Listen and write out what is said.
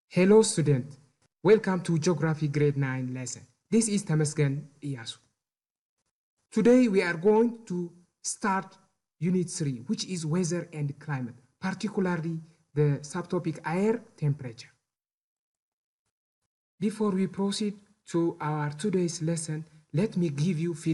Hello student, welcome to Geography Grade 9 lesson. This is Tamasgen Iyasu. Today we are going to start Unit 3, which is weather and climate, particularly the subtopic air temperature. Before we proceed to our today's lesson, let me give you feedback.